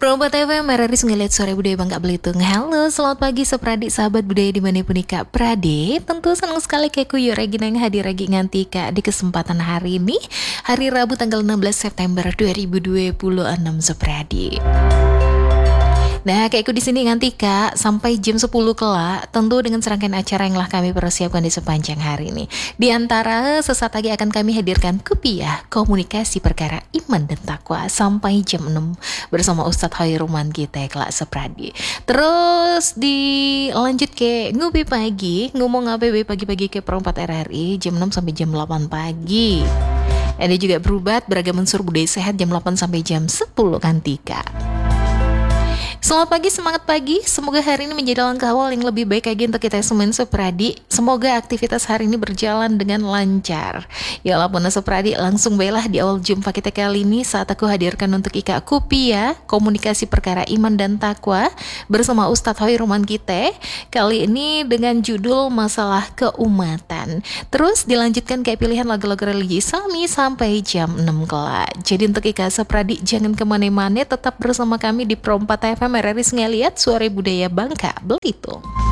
Perompat FM, Meraris ngeliat suara budaya Bangka Belitung. Halo, selamat pagi sepradik sahabat budaya dimanapun Kak Prade. Tentu senang sekali Keku Regina yang hadir lagi nganti Kak di kesempatan hari ini, hari Rabu tanggal 16 September 2026 sepradik. Nah, Kaiku di sini nganti Kak sampai jam 10 kelak, tentu dengan serangkaian acara yang telah kami persiapkan di sepanjang hari ini. Di antara sesaat lagi akan kami hadirkan Kupiah, komunikasi perkara iman dan takwa sampai jam 6 bersama Ustadz Hoiruman kita kelak sepradi. Terus dilanjut ke Ngupi Pagi, ngomong APB pagi-pagi ke Perempat RRI jam 6 sampai jam 8 pagi. Ada juga berubat beragam unsur budaya sehat jam 8 sampai jam 10 nanti Kak. Selamat pagi, semangat pagi. Semoga hari ini menjadi langkah awal yang lebih baik lagi untuk kita semua sepradi. Semoga aktivitas hari ini berjalan dengan lancar. Ya walaupun sepradi langsung belah di awal jumpa kita kali ini saat aku hadirkan untuk Ika Kupiah, komunikasi perkara iman dan takwa bersama Ustadz Hoiruman kita. Kali ini dengan judul masalah keumatan. Terus dilanjutkan kayak pilihan lagu-lagu religi Sami sampai jam 6 kelak. Jadi untuk Ika sepradi jangan kemana-mana, tetap bersama kami di Perompat FM. Meraris ngeliat suara budaya Bangka Belitung.